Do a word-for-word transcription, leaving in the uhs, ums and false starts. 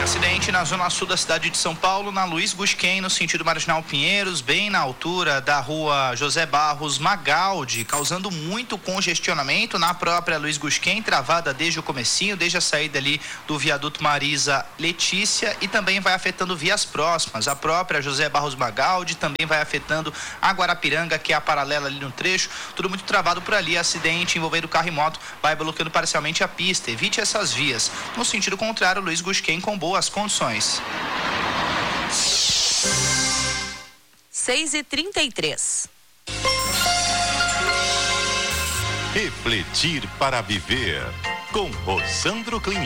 Acidente na zona sul da cidade de São Paulo, na Luiz Gusquem, no sentido Marginal Pinheiros, bem na altura da rua José Barros Magaldi, causando muito congestionamento na própria Luiz Gusquem, travada desde o comecinho, desde a saída ali do viaduto Marisa Letícia, e também vai afetando vias próximas. A própria José Barros Magaldi também vai afetando a Guarapiranga, que é a paralela ali no trecho, tudo muito travado por ali. Acidente envolvendo carro e moto vai bloqueando parcialmente a pista. Evite essas vias. No sentido contrário, Luiz Gusquem com boa as condições. seis e trinta e três. Refletir para viver com Rosandro Clínica.